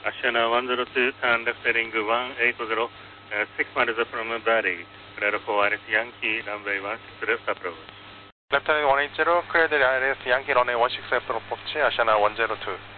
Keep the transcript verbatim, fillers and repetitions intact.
Ashana one zero two, turn left heading one eight zero, uh, six miles from Bari, clear for Iris Yankee, runway one six left approach. Left heading one eight zero, clear the Iris Yankee runway one six left approach, Ashana one zero two.